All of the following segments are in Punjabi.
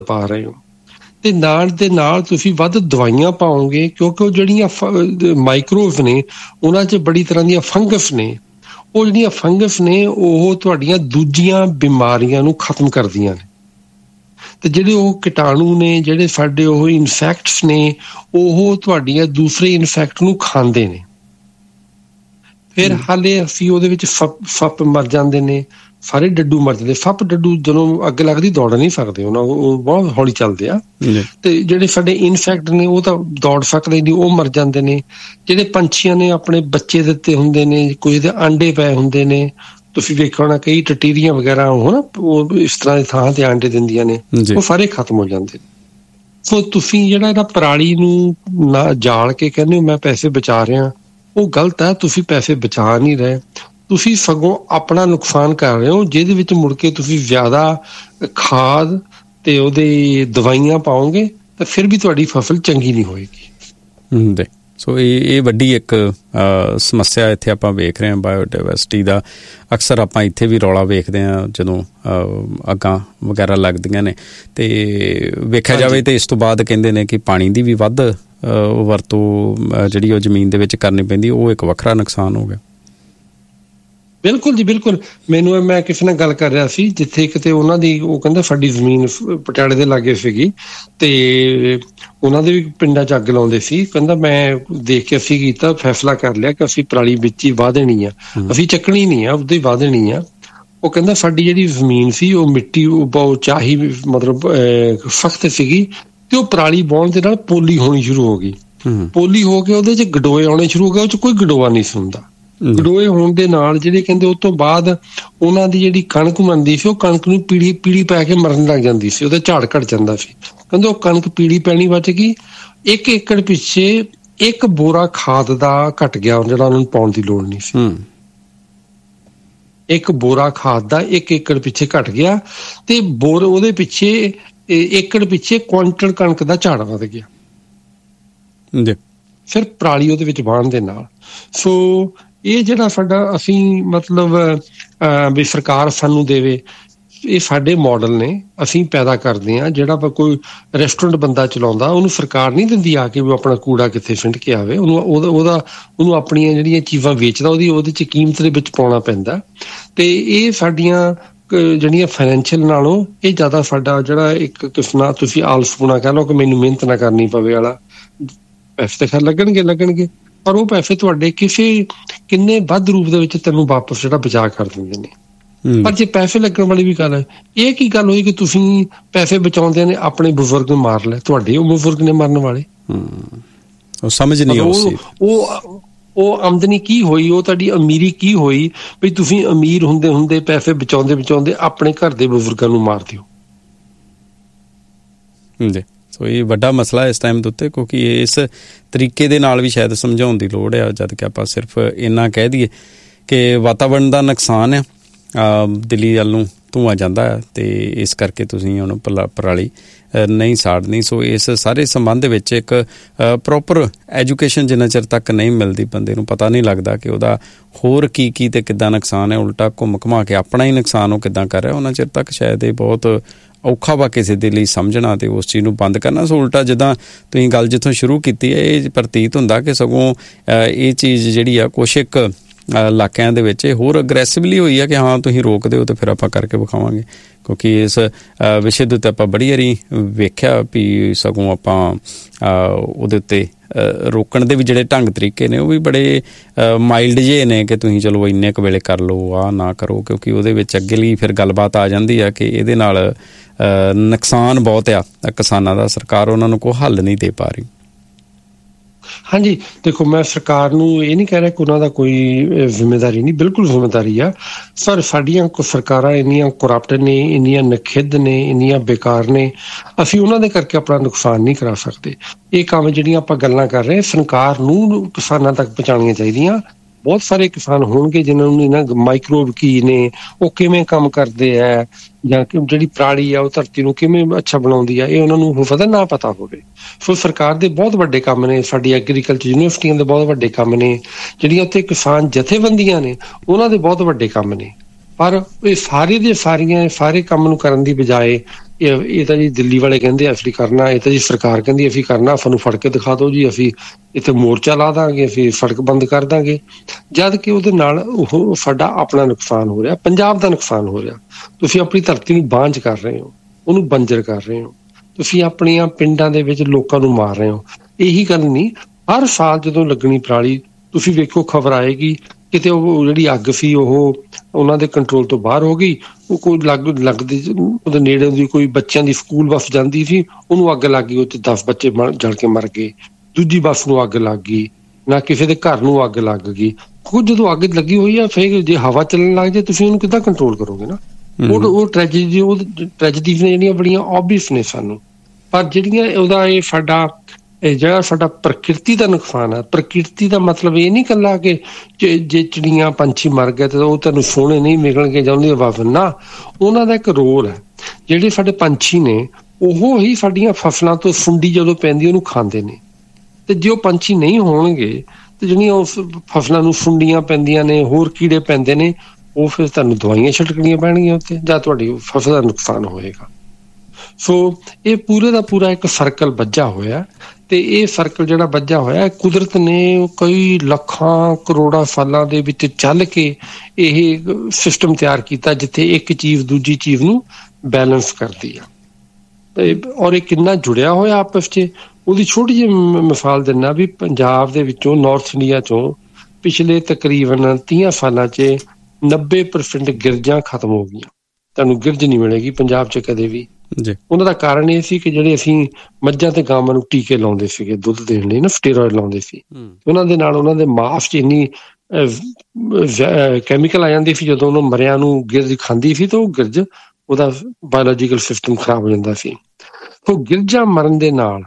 ਪਾ ਰਹੇ ਹੋ, ਤੇ ਨਾਲ ਦੇ ਨਾਲ ਤੁਸੀਂ ਵੱਧ ਦਵਾਈਆਂ ਪਾਓਗੇ, ਕਿਉਂਕਿ ਉਹ ਜਿਹੜੀਆਂ ਮਾਈਕਰੋਵਸ ਨੇ ਉਹਨਾਂ 'ਚ ਬੜੀ ਤਰ੍ਹਾਂ ਦੀਆਂ ਫੰਗਸ ਨੇ। ਉਹ ਜਿਹੜੀਆਂ ਫੰਗਸ ਨੇ ਉਹ ਤੁਹਾਡੀਆਂ ਦੂਜੀਆਂ ਬਿਮਾਰੀਆਂ ਨੂੰ ਖਤਮ ਕਰਦੀਆਂ ਨੇ, ਤੇ ਜਿਹੜੇ ਉਹ ਕੀਟਾਣੂ ਨੇ, ਜਿਹੜੇ ਸਾਡੇ ਉਹ ਇਨਫੈਕਟਸ ਨੇ, ਉਹ ਤੁਹਾਡੀਆਂ ਦੂਸਰੇ ਇਨਫੈਕਟ ਨੂੰ ਖਾਂਦੇ ਨੇ। ਫਿਰ ਹਾਲੇ ਅਸੀਂ ਉਹਦੇ ਵਿੱਚ ਫੱਪ ਮਰ ਜਾਂਦੇ ਨੇ, ਸਾਰੇ ਡੱਡੂ ਮਰ ਜਾਂਦੇ। ਫੱਪ ਡੱਡੂ ਜਦੋਂ ਅੱਗ ਲੱਗਦੀ ਦੌੜ ਨਹੀਂ ਸਕਦੇ, ਉਹ ਬਹੁਤ ਹੌਲੀ ਚੱਲਦੇ ਆ। ਤੇ ਜਿਹੜੇ ਸਾਡੇ ਇਨਫੈਕਟ ਨੇ ਉਹ ਤਾਂ ਦੌੜ ਸਕਦੇ ਨਹੀਂ, ਉਹ ਮਰ ਜਾਂਦੇ ਨੇ। ਜਿਹੜੇ ਪੰਛੀਆਂ ਨੇ ਆਪਣੇ ਬੱਚੇ ਦਿੱਤੇ ਹੁੰਦੇ ਨੇ, ਕੁਝ ਦੇ ਆਂਡੇ ਪਏ ਹੁੰਦੇ ਨੇ, ਤੁਸੀਂ ਵੇਖਿਆ ਹੋਣਾ ਕਈ ਟਟੀਰੀਆਂ ਵਗੈਰਾ ਉਹ ਇਸ ਤਰ੍ਹਾਂ ਦੀ ਥਾਂ ਤੇ ਆਂਡੇ ਦਿੰਦੀਆਂ ਨੇ, ਉਹ ਸਾਰੇ ਖਤਮ ਹੋ ਜਾਂਦੇ। ਸੋ ਤੁਸੀਂ ਜਿਹੜਾ ਇਹਦਾ ਪਰਾਲੀ ਨੂੰ ਨਾ ਜਾਲ ਕੇ ਕਹਿੰਦੇ ਹੋ ਮੈਂ ਪੈਸੇ ਬਚਾ ਰਿਹਾ, ਉਹ ਗਲਤ ਹੈ। ਤੁਸੀਂ ਪੈਸੇ ਬਚਾ ਨਹੀਂ ਰਹੇ, ਤੁਸੀਂ ਸਗੋਂ ਆਪਣਾ ਨੁਕਸਾਨ ਕਰ ਰਹੇ ਹੋ, ਜਿਹਦੇ ਵਿੱਚ ਮੁੜ ਕੇ ਤੁਸੀਂ ਜ਼ਿਆਦਾ ਖਾਦ ਤੇ ਉਹਦੇ ਦਵਾਈਆਂ ਪਾਓਗੇ ਤਾਂ ਫਿਰ ਵੀ ਤੁਹਾਡੀ ਫਸਲ ਚੰਗੀ ਨਹੀਂ ਹੋਏਗੀ। ਸੋ ਇਹ ਵੱਡੀ ਇੱਕ ਸਮੱਸਿਆ ਇੱਥੇ ਆਪਾਂ ਵੇਖ ਰਹੇ ਹਾਂ ਬਾਇਓਡਾਇਵਰਸਿਟੀ ਦਾ। ਅਕਸਰ ਆਪਾਂ ਇੱਥੇ ਵੀ ਰੌਲਾ ਵੇਖਦੇ ਹਾਂ ਜਦੋਂ ਅੱਗਾਂ ਵਗੈਰਾ ਲੱਗਦੀਆਂ ਨੇ, ਤੇ ਵੇਖਿਆ ਜਾਵੇ ਤਾਂ ਇਸ ਤੋਂ ਬਾਅਦ ਕਹਿੰਦੇ ਨੇ ਕਿ ਪਾਣੀ ਦੀ ਵੀ ਵੱਧ ਵਰਤੋਂ ਜਿਹੜੀ ਉਹ ਜ਼ਮੀਨ ਦੇ ਵਿੱਚ ਕਰਨੀ ਪੈਂਦੀ, ਉਹ ਇੱਕ ਵੱਖਰਾ ਨੁਕਸਾਨ ਹੋ ਗਿਆ। ਬਿਲਕੁਲ ਜੀ ਬਿਲਕੁਲ। ਮੈਂ ਕਿਸੇ ਨਾਲ ਗੱਲ ਕਰ ਰਿਹਾ ਸੀ, ਜਿੱਥੇ ਕਿਤੇ ਉਹਨਾਂ ਦੀ ਉਹ ਕਹਿੰਦਾ ਸਾਡੀ ਜ਼ਮੀਨ ਪਟਿਆਲੇ ਦੇ ਲਾਗੇ ਸੀਗੀ, ਤੇ ਉਹਨਾਂ ਦੇ ਵੀ ਪਿੰਡਾਂ 'ਚ ਅੱਗ ਲਾਉਂਦੇ ਸੀ। ਕਹਿੰਦਾ ਮੈਂ ਦੇਖ ਕੇ ਅਸੀਂ ਕੀਤਾ ਫੈਸਲਾ ਕਰ ਲਿਆ ਕਿ ਅਸੀਂ ਪਰਾਲੀ ਵਿੱਚ ਹੀ ਵਾਹ ਦੇਣੀ ਆ, ਅਸੀਂ ਚੱਕਣੀ ਨਹੀਂ ਆ, ਉੱਦਾਂ ਹੀ ਵਾਹ ਦੇਣੀ ਆ। ਉਹ ਕਹਿੰਦਾ ਸਾਡੀ ਜਿਹੜੀ ਜ਼ਮੀਨ ਸੀ ਉਹ ਮਿੱਟੀ ਬਹੁਤ ਚਾਹੀ ਮਤਲਬ ਸਖਤ ਸੀਗੀ, ਤੇ ਉਹ ਪਰਾਲੀ ਵਾਹੁਣ ਦੇ ਨਾਲ ਪੋਲੀ ਹੋਣੀ ਸ਼ੁਰੂ ਹੋ ਗਈ। ਪੋਲੀ ਹੋ ਕੇ ਉਹਦੇ 'ਚ ਗਡੋਏ ਆਉਣੇ ਸ਼ੁਰੂ ਹੋ ਗਏ, ਉਹ 'ਚ ਕੋਈ ਗਡੋਆ ਨਹੀਂ ਸੀ ਹੁੰਦਾ। ਗਡੋਏ ਹੋਣ ਦੇ ਨਾਲ ਜਿਹੜੇ ਕਹਿੰਦੇ ਉਹ ਤੋਂ ਬਾਅਦ ਉਹਨਾਂ ਦੀ ਜਿਹੜੀ ਕਣਕ ਬਣਦੀ ਸੀ ਉਹ ਕਣਕ ਨੂੰ ਪੀੜੀ ਪੈ ਕੇ ਮਰਨ ਲੱਗ ਜਾਂਦੀ ਸੀ, ਉਹਦਾ ਝਾੜ ਘਟ ਜਾਂਦਾ ਸੀ। ਕਹਿੰਦੇ ਉਹ ਕਣਕ ਪੀੜੀ ਪੈਣੀ ਬਚ ਗਈ। 1 ਏਕੜ ਪਿੱਛੇ 1 ਬੋਰਾ ਖਾਦ ਦਾ ਘਟ ਗਿਆ, ਜਿਹੜਾ ਉਹਨਾਂ ਨੂੰ ਪਾਉਣ ਦੀ ਲੋੜ ਨਹੀਂ ਸੀ। 1 ਬੋਰਾ ਖਾਦ ਦਾ 1 ਏਕੜ ਪਿੱਛੇ ਘਟ ਗਿਆ, ਤੇ ਉਹਦੇ ਪਿੱਛੇ ਏਕੜ ਪਿੱਛੇ ਕੁਆਂਟਲ ਕਣਕ ਦਾ ਝਾੜ ਵਧ ਗਿਆ ਫਿਰ ਪਰਾਲੀ ਉਹਦੇ ਵਿੱਚ ਵਾਹਣ ਦੇ ਨਾਲ। ਸੋ ਇਹ ਜਿਹੜਾ ਸਾਡਾ ਅਸੀਂ ਮਤਲਬ ਵੀ ਸਰਕਾਰ ਸਾਨੂੰ ਦੇਵੇ, ਇਹ ਸਾਡੇ ਮਾਡਲ ਨੇ, ਅਸੀਂ ਪੈਦਾ ਕਰਦੇ ਹਾਂ। ਜਿਹੜਾ ਕੋਈ ਰੈਸਟੋਰੈਂਟ ਬੰਦਾ ਚਲਾਉਂਦਾ, ਉਹਨੂੰ ਸਰਕਾਰ ਨਹੀਂ ਦਿੰਦੀ ਆ ਕੇ ਵੀ ਆਪਣਾ ਕੂੜਾ ਕਿੱਥੇ ਸਿੱਟ ਕੇ ਆਵੇ, ਉਹਨੂੰ ਆਪਣੀਆਂ ਜਿਹੜੀਆਂ ਚੀਜ਼ਾਂ ਵੇਚਦਾ ਉਹਦੇ 'ਚ ਕੀਮਤ ਦੇ ਵਿੱਚ ਪਾਉਣਾ ਪੈਂਦਾ। ਤੇ ਇਹ ਸਾਡੀਆਂ ਜਿਹੜੀਆਂ ਫਾਈਨੈਂਸ਼ੀਅਲ ਨਾਲੋਂ ਇਹ ਜ਼ਿਆਦਾ ਸਾਡਾ ਜਿਹੜਾ ਇੱਕ ਕਿਸਮ ਨਾਲ ਤੁਸੀਂ ਆਲਸਪੂਣਾ ਕਹਿ ਲਓ ਕਿ ਮੈਨੂੰ ਮਿਹਨਤ ਨਾ ਕਰਨੀ ਪਵੇ ਵਾਲਾ, ਪੈਸੇ ਤਾਂ ਖੈਰ ਲੱਗਣਗੇ, ਪਰ ਉਹ ਪੈਸੇ ਤੁਹਾਡੇ ਕਿੰਨੇ ਵੱਧ ਰੂਪ ਦੇ ਵਿੱਚ ਤੈਨੂੰ ਵਾਪਸ ਜਿਹੜਾ ਬਚਾ ਕਰ ਦਿੰਦੇ ਨੇ। ਪਰ ਜੇ ਪੈਸੇ ਲੱਗਣ ਵਾਲੀ ਵੀ ਗੱਲ ਹੈ, ਇਹ ਕੀ ਗੱਲ ਹੋਈ ਕਿ ਤੁਸੀਂ ਪੈਸੇ ਬਚਾਉਂਦੇ ਨੇ ਆਪਣੇ ਬਜ਼ੁਰਗ ਨੂੰ ਮਾਰ ਲਿਆ, ਤੁਹਾਡੇ ਉਹ ਬਜ਼ੁਰਗ ਨੇ ਮਰਨ ਵਾਲੇ। ਉਹ ਸਮਝ ਨਹੀਂ ਉਹ ਆਮਦਨੀ ਕੀ ਹੋਈ, ਉਹ ਤੁਹਾਡੀ ਅਮੀਰੀ ਕੀ ਹੋਈ ਵੀ ਤੁਸੀਂ ਅਮੀਰ ਹੁੰਦੇ ਪੈਸੇ ਬਚਾਉਂਦੇ ਆਪਣੇ ਘਰ ਦੇ ਬਜ਼ੁਰਗਾਂ ਨੂੰ ਮਾਰ ਦਿਓ। ਸੋ ਇਹ ਵੱਡਾ ਮਸਲਾ ਇਸ ਟਾਈਮ ਦੇ ਉੱਤੇ, ਕਿਉਂਕਿ ਇਸ ਤਰੀਕੇ ਦੇ ਨਾਲ ਵੀ ਸ਼ਾਇਦ ਸਮਝਾਉਣ ਦੀ ਲੋੜ ਆ, ਜਦ ਕਿ ਆਪਾਂ ਸਿਰਫ ਇੰਨਾ ਕਹਿ ਦਈਏ ਕਿ ਵਾਤਾਵਰਨ ਦਾ ਨੁਕਸਾਨ ਆ, ਦਿੱਲੀ ਵੱਲ ਨੂੰ ਧੂੰਆਂ ਜਾਂਦਾ ਹੈ, ਤੇ ਇਸ ਕਰਕੇ ਤੁਸੀਂ ਉਹਨੂੰ ਪਰਾਲੀ ਨਹੀਂ ਸਾੜਨੀ। ਸੋ ਇਸ ਸਾਰੇ ਸੰਬੰਧ ਵਿੱਚ ਇੱਕ ਪ੍ਰੋਪਰ ਐਜੂਕੇਸ਼ਨ ਜਿੰਨਾ ਚਿਰ ਤੱਕ ਨਹੀਂ ਮਿਲਦੀ, ਬੰਦੇ ਨੂੰ ਪਤਾ ਨਹੀਂ ਲੱਗਦਾ ਕਿ ਉਹਦਾ ਹੋਰ ਕੀ ਤੇ ਕਿੱਦਾਂ ਨੁਕਸਾਨ ਹੈ, ਉਲਟਾ ਘੁੰਮ ਕੇ ਆਪਣਾ ਹੀ ਨੁਕਸਾਨ ਉਹ ਕਿੱਦਾਂ ਕਰ ਰਿਹਾ, ਉਹਨਾਂ ਚਿਰ ਤੱਕ ਸ਼ਾਇਦ ਇਹ ਬਹੁਤ ਔਖਾ ਵਾ ਕਿਸੇ ਦੇ ਲਈ ਸਮਝਣਾ ਤੇ ਉਸ ਚੀਜ਼ ਨੂੰ ਬੰਦ ਕਰਨਾ। ਸੋ ਉਲਟਾ ਜਿੱਦਾਂ ਤੁਸੀਂ ਗੱਲ ਜਿੱਥੋਂ ਸ਼ੁਰੂ ਕੀਤੀ ਹੈ, ਇਹ ਪ੍ਰਤੀਤ ਹੁੰਦਾ ਕਿ ਸਗੋਂ ਇਹ ਚੀਜ਼ ਜਿਹੜੀ ਆ ਕੁਛ ਇੱਕ ਇਲਾਕਿਆਂ ਦੇ ਵਿੱਚ ਹੋਰ ਅਗਰੈਸਿਵਲੀ ਹੋਈ ਆ ਕਿ ਹਾਂ ਤੁਸੀਂ ਰੋਕ ਦਿਓ ਤੇ ਫਿਰ ਆਪਾਂ ਕਰਕੇ ਵਿਖਾਵਾਂਗੇ। ਕਿਉਂਕਿ ਇਸ ਵਿਸ਼ੇ ਦੇ ਉੱਤੇ ਆਪਾਂ ਬੜੀ ਵਾਰੀ ਵੇਖਿਆ ਵੀ ਸਗੋਂ ਆਪਾਂ ਉਹਦੇ ਉੱਤੇ ਰੋਕਣ ਦੇ ਵੀ ਜਿਹੜੇ ਢੰਗ ਤਰੀਕੇ ਨੇ ਉਹ ਵੀ ਬੜੇ ਮਾਈਲਡ ਜਿਹੇ ਨੇ ਕਿ ਤੁਸੀਂ ਚਲੋ ਇੰਨੇ ਕੁ ਵੇਲੇ ਕਰ ਲਓ, ਆਹ ਨਾ ਕਰੋ, ਕਿਉਂਕਿ ਉਹਦੇ ਵਿੱਚ ਅੱਗੇ ਲਈ ਫਿਰ ਗੱਲਬਾਤ ਆ ਜਾਂਦੀ ਆ ਕਿ ਇਹਦੇ ਨਾਲ ਨੁਕਸਾਨ ਬਹੁਤ ਆ ਕਿਸਾਨਾਂ ਦਾ, ਸਰਕਾਰ ਉਹਨਾਂ ਨੂੰ ਕੋਈ ਹੱਲ ਨਹੀਂ ਦੇ ਪਾ ਰਹੀ। ਹਾਂਜੀ, ਦੇਖੋ ਮੈਂ ਸਰਕਾਰ ਨੂੰ ਇਹ ਨਹੀਂ ਕਹਿ ਰਿਹਾ ਕਿ ਉਹਨਾਂ ਦਾ ਕੋਈ ਜ਼ਿੰਮੇਦਾਰੀ ਨਹੀਂ, ਬਿਲਕੁਲ ਜ਼ਿੰਮੇਦਾਰੀ ਆ। ਪਰ ਸਾਡੀਆਂ ਸਰਕਾਰਾਂ ਇੰਨੀਆਂ ਕਰਪਟ ਨੇ, ਇੰਨੀਆਂ ਨਖਿੱਧ ਨੇ, ਇੰਨੀਆਂ ਬੇਕਾਰ ਨੇ, ਅਸੀਂ ਉਹਨਾਂ ਦੇ ਕਰਕੇ ਆਪਣਾ ਨੁਕਸਾਨ ਨਹੀਂ ਕਰਾ ਸਕਦੇ। ਇਹ ਕੰਮ ਜਿਹੜੀਆਂ ਆਪਾਂ ਗੱਲਾਂ ਕਰ ਰਹੇ ਸਰਕਾਰ ਨੂੰ ਕਿਸਾਨਾਂ ਤੱਕ ਪਹੁੰਚਾਉਣੀਆਂ ਚਾਹੀਦੀਆਂ। ਬਹੁਤ ਸਾਰੇ ਕਿਸਾਨ ਹੋਣਗੇ ਜਿਨ੍ਹਾਂ ਨੂੰ ਇਹਨਾਂ ਮਾਈਕਰੋਬ ਕੀ ਨੇ, ਉਹ ਕਿਵੇਂ ਕੰਮ ਕਰਦੇ ਹੈ, ਜਾਂ ਜਿਹੜੀ ਪਰਾਲੀ ਆ ਉਹ ਧਰਤੀ ਨੂੰ ਕਿਵੇਂ ਅੱਛਾ ਬਣਾਉਂਦੀ ਆ, ਇਹ ਉਹਨਾਂ ਨੂੰ ਪਤਾ ਨਾ ਪਤਾ ਹੋਵੇ। ਸੋ ਸਰਕਾਰ ਦੇ ਬਹੁਤ ਵੱਡੇ ਕੰਮ ਨੇ, ਸਾਡੀ ਐਗਰੀਕਲਚਰ ਯੂਨੀਵਰਸਿਟੀਆਂ ਦੇ ਬਹੁਤ ਵੱਡੇ ਕੰਮ ਨੇ, ਜਿਹੜੀਆਂ ਉੱਥੇ ਕਿਸਾਨ ਜਥੇਬੰਦੀਆਂ ਨੇ ਉਹਨਾਂ ਦੇ ਬਹੁਤ ਵੱਡੇ ਕੰਮ ਨੇ। ਪਰ ਇਹ ਸਾਰੇ ਕੰਮ ਨੂੰ ਕਰਨ ਦੀ ਬਜਾਏ ਇਹ ਤਾਂ ਜੀ ਦਿੱਲੀ ਵਾਲੇ ਕਹਿੰਦੇ ਅਸੀਂ ਕਰਨਾ, ਇਹ ਤਾਂ ਜੀ ਸਰਕਾਰ ਕਹਿੰਦੀ ਅਸੀਂ ਕਰਨਾ, ਸਾਨੂੰ ਫੜ ਕੇ ਦਿਖਾ ਦਿਓ ਜੀ, ਅਸੀਂ ਇੱਥੇ ਮੋਰਚਾ ਲਾ ਦਾਂਗੇ, ਅਸੀਂ ਸੜਕ ਬੰਦ ਕਰ ਦਾਂਗੇ। ਜਦ ਕਿ ਉਹਦੇ ਨਾਲ ਉਹ ਸਾਡਾ ਆਪਣਾ ਨੁਕਸਾਨ ਹੋ ਰਿਹਾ, ਪੰਜਾਬ ਦਾ ਨੁਕਸਾਨ ਹੋ ਰਿਹਾ। ਤੁਸੀਂ ਆਪਣੀ ਧਰਤੀ ਨੂੰ ਬਾਂਝ ਕਰ ਰਹੇ ਹੋ, ਉਹਨੂੰ ਬੰਜਰ ਕਰ ਰਹੇ ਹੋ, ਤੁਸੀਂ ਆਪਣੀਆਂ ਪਿੰਡਾਂ ਦੇ ਵਿੱਚ ਲੋਕਾਂ ਨੂੰ ਮਾਰ ਰਹੇ ਹੋ। ਇਹੀ ਗੱਲ ਨਹੀਂ, ਹਰ ਸਾਲ ਜਦੋਂ ਲੱਗਣੀ ਪਰਾਲੀ ਤੁਸੀਂ ਵੇਖੋ ਖਬਰ ਆਏਗੀ ਕਿਤੇ ਉਹ ਜਿਹੜੀ ਅੱਗ ਸੀ ਉਹ ਉਹਨਾਂ ਦੇ ਕੰਟਰੋਲ ਤੋਂ ਬਾਹਰ ਹੋ ਗਈ, ਉਹ ਕੋਈ ਲੱਗਦੀ ਉਹਦੇ ਨੇੜੇ ਦੀ ਕੋਈ ਬੱਚਿਆਂ ਦੀ ਸਕੂਲ ਬੱਸ ਜਾਂਦੀ ਸੀ, ਉਹਨੂੰ ਅੱਗ ਲੱਗ ਗਈ, ਉਹ 'ਚ 10 ਬੱਚੇ ਜਲ ਕੇ ਮਰ ਗਏ। ਦੂਜੀ ਬੱਸ ਨੂੰ ਅੱਗ ਲੱਗ ਗਈ, ਨਾ ਕਿਸੇ ਦੇ ਘਰ ਨੂੰ ਅੱਗ ਲੱਗ ਗਈ। ਖੁਦ ਜਦੋਂ ਅੱਗ ਲੱਗੀ ਹੋਈ ਆ ਫਿਰ ਜੇ ਹਵਾ ਚੱਲਣ ਲੱਗ ਜਾਏ ਤੁਸੀਂ ਉਹਨੂੰ ਕਿੱਦਾਂ ਕੰਟਰੋਲ ਕਰੋਗੇ ਨਾ। ਉਹ ਟ੍ਰੈਜਡੀਜ਼ ਨੇ ਜਿਹੜੀਆਂ ਬੜੀਆਂ ਓਬਵੀਅਸ ਨੇ ਸਾਨੂੰ, ਪਰ ਜਿਹੜੀਆਂ ਉਹਦਾ ਇਹ ਜਿਹੜਾ ਸਾਡਾ ਪ੍ਰਕਿਰਤੀ ਦਾ ਨੁਕਸਾਨ ਹੈ। ਪ੍ਰਕਿਰਤੀ ਦਾ ਮਤਲਬ ਇਹ ਨਹੀਂ ਇਕੱਲਾ ਕਿ ਜੇ ਚਿੜੀਆਂ ਪੰਛੀ ਮਰ ਗਏ ਤਾਂ ਉਹ ਤੁਹਾਨੂੰ ਸੋਹਣੇ ਨਹੀਂ ਮਿਲਣਗੇ ਜਾਂ ਉਹਦੀ ਆਵਾਜ਼ ਨਾ, ਉਹਨਾਂ ਦਾ ਇੱਕ ਰੋਲ ਹੈ। ਜਿਹੜੇ ਸਾਡੇ ਪੰਛੀ ਨੇ ਉਹ ਹੀ ਸਾਡੀਆਂ ਫਸਲਾਂ ਤੋਂ ਸੁੰਡੀ ਜਦੋਂ ਪੈਂਦੀ ਉਹਨੂੰ ਖਾਂਦੇ ਨੇ, ਤੇ ਜੇ ਉਹ ਪੰਛੀ ਨਹੀਂ ਹੋਣਗੇ ਤੇ ਜਿਹੜੀਆਂ ਉਸ ਫਸਲਾਂ ਨੂੰ ਸੁੰਡੀਆਂ ਪੈਂਦੀਆਂ ਨੇ, ਹੋਰ ਕੀੜੇ ਪੈਂਦੇ ਨੇ, ਉਹ ਫਿਰ ਤੁਹਾਨੂੰ ਦਵਾਈਆਂ ਛਿੜਕਣੀਆਂ ਪੈਣਗੀਆਂ ਉੱਤੇ ਜਾਂ ਤੁਹਾਡੀ ਫਸਲ ਦਾ ਨੁਕਸਾਨ ਹੋਏਗਾ। ਸੋ ਇਹ ਪੂਰੇ ਦਾ ਪੂਰਾ ਇੱਕ ਸਰਕਲ ਬੱਝਾ ਹੋਇਆ, ਤੇ ਇਹ ਸਰਕਲ ਜਿਹੜਾ ਬੱਝਾ ਹੋਇਆ ਕੁਦਰਤ ਨੇ ਕਈ ਲੱਖਾਂ ਕਰੋੜਾਂ ਸਾਲਾਂ ਦੇ ਵਿੱਚ ਚੱਲ ਕੇ ਇਹ ਸਿਸਟਮ ਤਿਆਰ ਕੀਤਾ ਜਿੱਥੇ ਇੱਕ ਚੀਜ਼ ਦੂਜੀ ਚੀਜ਼ ਨੂੰ ਬੈਲੈਂਸ ਕਰਦੀ ਆ। ਔਰ ਇਹ ਕਿੰਨਾ ਜੁੜਿਆ ਹੋਇਆ ਆਪਸ 'ਚ, ਉਹਦੀ ਛੋਟੀ ਜਿਹੀ ਮਿਸਾਲ ਦਿੰਦਾ ਵੀ ਪੰਜਾਬ ਦੇ ਵਿੱਚੋਂ ਨਾਰਥ ਇੰਡੀਆ 'ਚੋਂ ਪਿਛਲੇ ਤਕਰੀਬਨ 30 ਸਾਲਾਂ 'ਚ 90% ਗਿਰਜਾਂ ਖਤਮ ਹੋ ਗਈਆਂ। ਤੁਹਾਨੂੰ ਗਿਰਜ ਨਹੀਂ ਮਿਲੇਗੀ ਪੰਜਾਬ 'ਚ ਕਦੇ ਵੀ। ਉਹਨਾਂ ਦਾ ਕਾਰਨ ਇਹ ਸੀ ਕਿ ਜਿਹੜੇ ਅਸੀਂ ਮੱਝਾਂ ਤੇ ਗਾਵਾਂ ਨੂੰ ਟੀਕੇ ਲਾਉਂਦੇ ਸੀਗੇ ਦੁੱਧ ਦੇਣ ਲਈ ਨਾ, ਸਟੀਰੋਇਡ ਲਾਉਂਦੇ ਸੀ, ਉਹਨਾਂ ਦੇ ਨਾਲ ਉਹਨਾਂ ਦੇ ਮਾਸ 'ਚ ਇੰਨੀ ਕੈਮੀਕਲ ਆ ਜਾਂਦੀ ਸੀ, ਜਦੋਂ ਉਹਨੂੰ ਮਰਿਆਂ ਨੂੰ ਗਿਰਜ ਖਾਂਦੀ ਸੀ ਤਾਂ ਉਹ ਗਿਰਜ ਉਹਦਾ ਬਾਇਓਲੋਜੀਕਲ ਸਿਸਟਮ ਖਰਾਬ ਹੋ ਜਾਂਦਾ ਸੀ। ਉਹ ਗਿਰਜਾਂ ਮਰਨ ਦੇ ਨਾਲ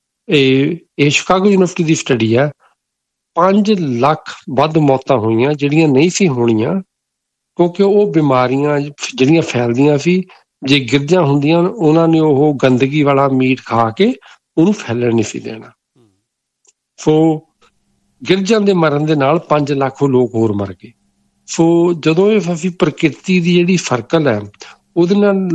ਇਹ ਸ਼ਿਕਾਗੋ ਯੂਨੀਵਰਸਿਟੀ ਦੀ ਸਟੱਡੀ ਹੈ, 5 ਲੱਖ ਵੱਧ ਮੌਤਾਂ ਹੋਈਆਂ ਜਿਹੜੀਆਂ ਨਹੀਂ ਸੀ ਹੋਣੀਆਂ, ਕਿਉਂਕਿ ਉਹ ਬਿਮਾਰੀਆਂ ਜਿਹੜੀਆਂ ਫੈਲਦੀਆਂ ਸੀ ਜੇ ਗਿਰਜਾਂ ਹੁੰਦੀਆਂ ਉਹਨਾਂ ਨੇ ਉਹ ਗੰਦਗੀ ਵਾਲਾ ਮੀਟ ਖਾ ਕੇ ਉਹਨੂੰ ਫੈਲਣ ਨਹੀਂ ਸੀ ਦੇਣਾ। ਸੋ ਗਿਰਜਾਂ ਦੇ ਮਰਨ ਦੇ ਨਾਲ 5 ਲੱਖ ਲੋਕ ਹੋਰ ਮਰ ਗਏ। ਸੋ ਜਦੋਂ ਇਹ ਅਸੀਂ ਪ੍ਰਕਿਰਤੀ ਦੀ ਜਿਹੜੀ ਸਰਕਲ ਹੈ ਉਹਦੇ ਨਾਲ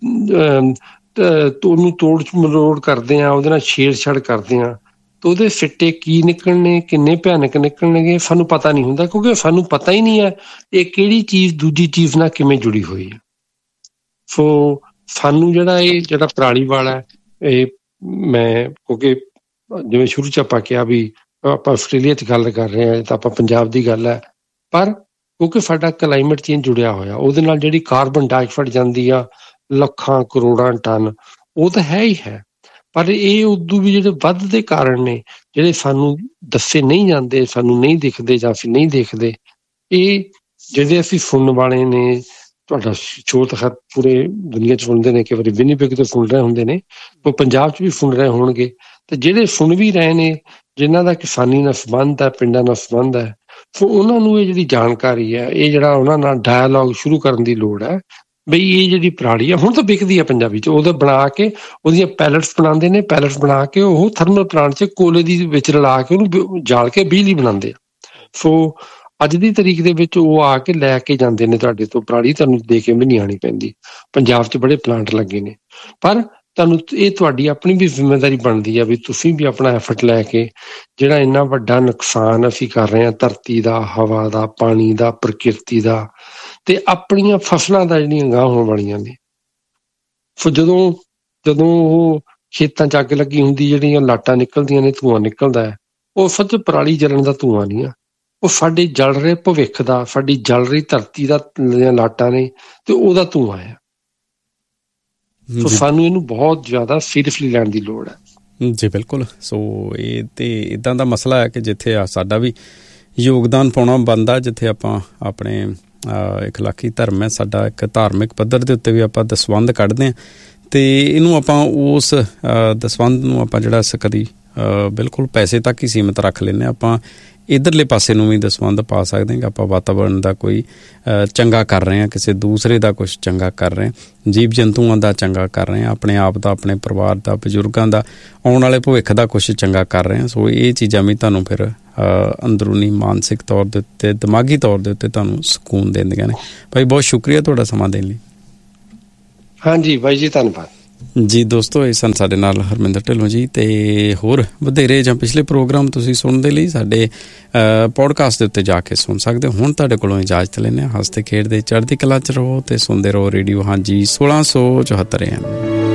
ਉਹਨੂੰ ਤੋੜ ਮਰੋੜ ਕਰਦੇ ਹਾਂ, ਉਹਦੇ ਨਾਲ ਛੇੜਛਾੜ ਕਰਦੇ ਹਾਂ, ਤਾਂ ਉਹਦੇ ਸਿੱਟੇ ਕੀ ਨਿਕਲਣੇ, ਕਿੰਨੇ ਭਿਆਨਕ ਨਿਕਲਣਗੇ ਸਾਨੂੰ ਪਤਾ ਨਹੀਂ ਹੁੰਦਾ, ਕਿਉਂਕਿ ਸਾਨੂੰ ਪਤਾ ਹੀ ਨਹੀਂ ਹੈ ਇਹ ਕਿਹੜੀ ਚੀਜ਼ ਦੂਜੀ ਚੀਜ਼ ਨਾਲ ਕਿਵੇਂ ਜੁੜੀ ਹੋਈ ਹੈ। ਸੋ ਸਾਨੂੰ ਜਿਹੜਾ ਪਰਾਲੀ ਵਾਲਾ ਇਹ ਮੈਂ ਕਿਉਂਕਿ ਜਿਵੇਂ ਸ਼ੁਰੂ 'ਚ ਆਪਾਂ ਕਿਹਾ ਵੀ ਆਪਾਂ ਆਸਟ੍ਰੇਲੀਆ 'ਚ ਗੱਲ ਕਰ ਰਹੇ ਹਾਂ ਤਾਂ ਆਪਾਂ ਪੰਜਾਬ ਦੀ ਗੱਲ ਹੈ, ਪਰ ਕਿਉਂਕਿ ਸਾਡਾ ਕਲਾਈਮੇਟ ਚੇਂਜ ਜੁੜਿਆ ਹੋਇਆ ਉਹਦੇ ਨਾਲ ਜਿਹੜੀ ਕਾਰਬਨ ਡਾਈਆਕਸਾਈਡ ਜਾਂਦੀ ਆ ਲੱਖਾਂ ਕਰੋੜਾਂ ਟਨ, ਉਹ ਤਾਂ ਹੈ ਹੀ ਹੈ, ਪਰ ਇਹ ਉਦੋਂ ਵੀ ਜਿਹੜੇ ਵੱਧਦੇ ਕਾਰਨ ਨੇ ਜਿਹੜੇ ਸਾਨੂੰ ਦੱਸੇ ਨਹੀਂ ਜਾਂਦੇ, ਸਾਨੂੰ ਨਹੀਂ ਦਿਖਦੇ ਜਾਂ ਅਸੀਂ ਨਹੀਂ ਦੇਖਦੇ। ਇਹ ਜਿਹੜੇ ਅਸੀਂ ਸੁਣਨ ਵਾਲੇ ਨੇ, ਤੁਹਾਡਾ ਸ਼ੋਅ ਤਾਂ ਪੂਰੇ ਦੁਨੀਆ 'ਚ ਸੁਣਦੇ ਨੇ, ਕਈ ਵਾਰੀ ਵਿਨੀਪੈਗ ਤੋਂ ਸੁਣ ਰਹੇ ਹੁੰਦੇ ਨੇ, ਉਹ ਪੰਜਾਬ 'ਚ ਵੀ ਸੁਣ ਰਹੇ ਹੋਣਗੇ, ਤੇ ਜਿਹੜੇ ਸੁਣ ਵੀ ਰਹੇ ਨੇ ਜਿਨ੍ਹਾਂ ਦਾ ਕਿਸਾਨੀ ਨਾਲ ਸੰਬੰਧ ਹੈ, ਪਿੰਡਾਂ ਨਾਲ ਸੰਬੰਧ ਹੈ, ਸੋ ਉਹਨਾਂ ਨੂੰ ਇਹ ਜਿਹੜੀ ਜਾਣਕਾਰੀ ਹੈ, ਇਹ ਜਿਹੜਾ ਉਹਨਾਂ ਨਾਲ ਡਾਇਲੋਗ ਸ਼ੁਰੂ ਕਰਨ ਦੀ ਲੋੜ ਹੈ। ਬਈ ਇਹ ਜਿਹੜੀ ਪਰਾਲੀ ਆ ਹੁਣ ਤਾਂ ਵਿਕਦੀ ਆ ਪੰਜਾਬੀ 'ਚ, ਉਹਦਾ ਬਣਾ ਕੇ ਉਹਦੀਆਂ ਪੈਲਟਸ ਬਣਾਉਂਦੇ ਨੇ, ਪੈਲਟਸ ਬਣਾ ਕੇ ਉਹ ਥਰਮਲ ਪਲਾਂਟ 'ਚ ਕੋਲੇ ਦੀ ਵਿੱਚ ਰਲਾ ਕੇ ਉਹਨੂੰ ਜਾਲ ਕੇ ਬਿਜਲੀ ਬਣਾਉਂਦੇ ਆ। ਸੋ ਅੱਜ ਦੀ ਤਰੀਕ ਦੇ ਵਿੱਚ ਉਹ ਆ ਕੇ ਲੈ ਕੇ ਜਾਂਦੇ ਨੇ ਤੁਹਾਡੇ ਤੋਂ ਪਰਾਲੀ, ਤੁਹਾਨੂੰ ਦੇ ਕੇ ਵੀ ਨਹੀਂ ਆਉਣੀ ਪੈਂਦੀ। ਪੰਜਾਬ 'ਚ ਬੜੇ ਪਲਾਂਟ ਲੱਗੇ ਨੇ, ਪਰ ਤੁਹਾਨੂੰ ਇਹ ਤੁਹਾਡੀ ਆਪਣੀ ਵੀ ਜ਼ਿੰਮੇਵਾਰੀ ਬਣਦੀ ਆ ਵੀ ਤੁਸੀਂ ਵੀ ਆਪਣਾ ਐਫਰਟ ਲੈ ਕੇ ਜਿਹੜਾ ਇੰਨਾ ਵੱਡਾ ਨੁਕਸਾਨ ਅਸੀਂ ਕਰ ਰਹੇ ਹਾਂ ਧਰਤੀ ਦਾ, ਹਵਾ ਦਾ, ਪਾਣੀ ਦਾ, ਪ੍ਰਕਿਰਤੀ ਦਾ, ਤੇ ਆਪਣੀਆਂ ਫਸਲਾਂ ਦਾ ਜਿਹੜੀਆਂ ਗਾਂਹ ਹੋਣ ਵਾਲੀਆਂ ਨੇ। ਸੋ ਜਦੋਂ ਉਹ ਖੇਤਾਂ 'ਚ ਅੱਗ ਲੱਗੀ ਹੁੰਦੀ, ਜਿਹੜੀਆਂ ਲਾਟਾਂ ਨਿਕਲਦੀਆਂ ਨੇ, ਧੂੰਆਂ ਨਿਕਲਦਾ ਹੈ, ਉਹ ਸੱਚ ਪਰਾਲੀ ਜਲਣ ਦਾ ਧੂੰਆਂ ਨਹੀਂ ਆ, ਉਹ ਸਾਡੇ ਜਲ ਰਹੇ ਭਵਿੱਖ ਦਾ, ਸਾਡੀ ਜਲ ਰਹੀ ਧਰਤੀ ਦਾ ਲਾਟਾਂ ਨੇ ਤੇ ਉਹਦਾ ਧੂੰਆਂ ਹੈ। ਸੋ ਸਾਨੂੰ ਇਹਨੂੰ ਬਹੁਤ ਜ਼ਿਆਦਾ ਸੀਰੀਅਸਲੀ ਲੈਣ ਦੀ ਲੋੜ ਹੈ। ਜੀ ਬਿਲਕੁਲ। ਸੋ ਇਹ ਤੇ ਇੱਦਾਂ ਦਾ ਮਸਲਾ ਹੈ ਕਿ ਜਿੱਥੇ ਸਾਡਾ ਵੀ ਯੋਗਦਾਨ ਪਾਉਣਾ ਬਣਦਾ, ਜਿੱਥੇ ਆਪਾਂ ਆਪਣੇ ਇਖਲਾਕੀ ਧਰਮ ਹੈ ਸਾਡਾ, ਇੱਕ ਧਾਰਮਿਕ ਪੱਧਰ ਦੇ ਉੱਤੇ ਵੀ ਆਪਾਂ ਦਸਵੰਧ ਕੱਢਦੇ ਹਾਂ, ਅਤੇ ਇਹਨੂੰ ਆਪਾਂ ਉਸ ਦਸਵੰਧ ਨੂੰ ਆਪਾਂ ਜਿਹੜਾ ਕਦੀ ਬਿਲਕੁਲ ਪੈਸੇ ਤੱਕ ਹੀ ਸੀਮਿਤ ਰੱਖ ਲੈਂਦੇ ਹਾਂ। ਆਪਾਂ ਇੱਧਰਲੇ ਪਾਸੇ ਨੂੰ ਵੀ ਦਸਵੰਧ ਪਾ ਸਕਦੇ ਹਾਂ ਕਿ ਆਪਾਂ ਵਾਤਾਵਰਨ ਦਾ ਕੋਈ ਚੰਗਾ ਕਰ ਰਹੇ ਹਾਂ, ਕਿਸੇ ਦੂਸਰੇ ਦਾ ਕੁਛ ਚੰਗਾ ਕਰ ਰਹੇ ਹਾਂ, ਜੀਵ ਜੰਤੂਆਂ ਦਾ ਚੰਗਾ ਕਰ ਰਹੇ ਹਾਂ, ਆਪਣੇ ਆਪ ਦਾ, ਆਪਣੇ ਪਰਿਵਾਰ ਦਾ, ਬਜ਼ੁਰਗਾਂ ਦਾ, ਆਉਣ ਵਾਲੇ ਭਵਿੱਖ ਦਾ ਕੁਛ ਚੰਗਾ ਕਰ ਰਹੇ ਹਾਂ। ਸੋ ਇਹ ਚੀਜ਼ਾਂ ਵੀ ਤੁਹਾਨੂੰ ਫਿਰ ਅੰਦਰੂਨੀ ਮਾਨਸਿਕ ਤੌਰ ਦੇ ਉੱਤੇ, ਦਿਮਾਗੀ ਤੌਰ ਦੇ ਉੱਤੇ ਤੁਹਾਨੂੰ ਸਕੂਨ ਦਿੰਦੀਆਂ ਨੇ। ਭਾਈ ਬਹੁਤ ਸ਼ੁਕਰੀਆ ਤੁਹਾਡਾ ਸਮਾਂ ਦੇਣ ਲਈ। ਹਾਂਜੀ ਬਾਈ ਜੀ, ਧੰਨਵਾਦ ਜੀ। ਦੋਸਤੋ, ਇਹ ਸਨ ਸਾਡੇ ਨਾਲ ਹਰਮਿੰਦਰ ਢਿੱਲੋਂ ਜੀ। ਤੇ ਹੋਰ ਵਧੇਰੇ ਜਾਂ ਪਿਛਲੇ ਪ੍ਰੋਗਰਾਮ ਤੁਸੀਂ ਸੁਣਨ ਦੇ ਲਈ ਸਾਡੇ ਪੋਡਕਾਸਟ ਦੇ ਉੱਤੇ ਜਾ ਕੇ ਸੁਣ ਸਕਦੇ ਹੋ। ਹੁਣ ਤੁਹਾਡੇ ਕੋਲੋਂ ਇਜਾਜ਼ਤ ਲੈਂਦੇ ਹਾਂ। ਹੱਸਦੇ ਖੇਡਦੇ ਚੜ੍ਹਦੀ ਕਲਾ 'ਚ ਰਹੋ ਤੇ ਸੁਣਦੇ ਰਹੋ ਰੇਡੀਓ ਹਾਂਜੀ 1674 AM।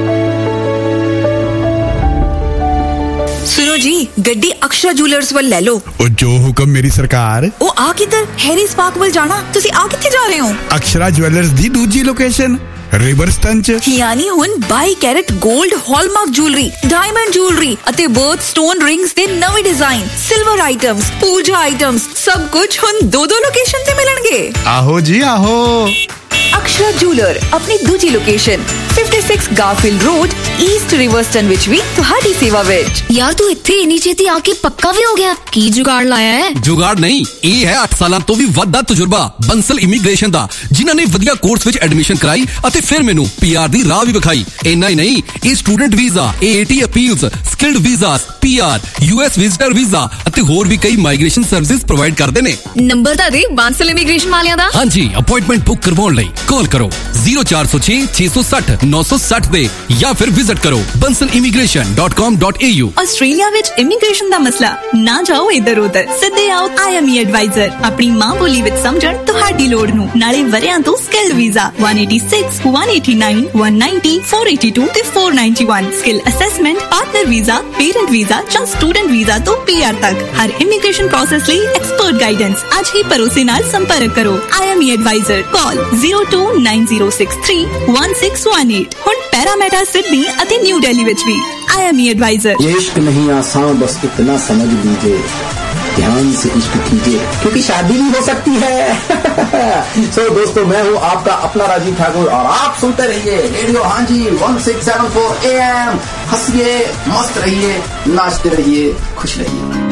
सुनो जी, गड्डी अक्षरा जूलर्स वाल ले लो। ओ जो हुक्म मेरी सरकार। ओ आ किधर? हैरीज पार्क वाल जाना। तुसी आ किथे जा रहे हो? अक्षरा ज्वेलर्स दी दूजी लोकेशन रिवरस्टन च। यानी हुन 22 carat gold hallmark jewellery, diamond jewellery अते बर्थ स्टोन रिंग्स दे नवे डिजाइन, सिल्वर आइटम्स, पूजा आइटम्स, सब कुछ हुन दो लोकेशन ते मिलणगे। आहो जी आहो। अक्षरा जूलर अपनी दूजी लोकेशन 56 गारफील्ड रोड ईस्ट रिवरस्टन विच भी तुहाडी सेवा विच। यार तू इत्थे इन्नी छेती आके पक्का भी हो गया? की जुगाड़ लाया है? जुगाड़ नहीं, ये है 8 साल तो भी वध दा तजुर्बा बंसल इमीग्रेशन दा, जिन्हां ने वधिया कोर्स विच एडमिशन कराई अते फिर मैनू पीआर दी राह भी विखाई। इन्ना ही नहीं, ये student visa, AAT appeals, skilled visas, PR, US visitor visa अते होर भी कई माइग्रेशन सर्विसेज प्रोवाइड करदे ने। नंबर दा दे बंसल इमीग्रेशन वालियां दा। हां जी, अपॉइंटमेंट बुक करवाउण लई कॉल करो 0406 660 960 दे या फिर विजिट करो bansalimigration.com.au। ਆਸਟ੍ਰੇਲੀਆ ਵਿੱਚ ਇਮੀਗ੍ਰੇਸ਼ਨ ਦਾ ਮਸਲਾ ਨਾ ਜਾਓ ਇੱਧਰ ਉੱਧਰ, ਸਿੱਧੇ ਆਓ IME ਐਡਵਾਈਜ਼ਰ ਆਪਣੀ ਮਾਂ ਬੋਲੀ ਵਿੱਚ ਸਮਝਣ ਤੁਹਾਡੀ ਲੋੜ ਨੂੰ। ਨਾਲੇ ਵਰਿਆਂ ਤੋਂ ਸਕਿੱਲ ਵੀਜ਼ਾ 186 189 190 482 ਤੇ 491, skill assessment, partner visa, parent visa ਜਾਂ ਸਟੂਡੈਂਟ ਵੀਜ਼ਾ ਤੋਂ PR ਤੱਕ ਹਰ ਇਮੀਗ੍ਰੇਸ਼ਨ ਪ੍ਰੋਸੈਸ ਲਈ ਐਕਸਪਰਟ ਗਾਈਡੈਂਸ। ਅੱਜ ਹੀ ਭਰੋਸੇ ਨਾਲ ਸੰਪਰਕ ਕਰੋ IME ਐਡਵਾਈਜ਼ਰ। ਕਾਲ 029063 1618। ਹੁਣ पैरामेटा सिडनी अते न्यू दिल्ली विच भी IME एडवाइजर। ये इश्क नहीं आसान, बस इतना समझ लीजिए, ध्यान से इश्क कीजिए क्योंकि शादी भी हो सकती है। सो दोस्तों, मैं हूँ आपका अपना राजीव ठाकुर और आप सुनते रहिए रेडियो हाँ जी 1674 AM। हंसिए, मस्त रहिए, नाचते रहिए, खुश रहिए।